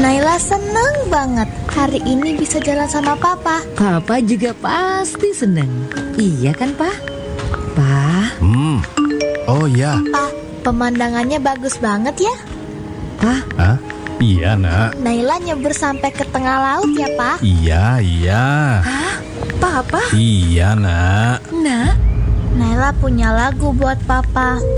Naila seneng banget hari ini bisa jalan sama Papa. Papa juga pasti seneng. Iya kan, Pa? Pa? Oh ya. Pa, pemandangannya bagus banget ya. Pa? Hah? Iya, Nak. Naila nyebur sampai ke tengah laut ya, Pa. Iya. Hah? Papa? Iya, Nak. Nak? Naila punya lagu buat Papa.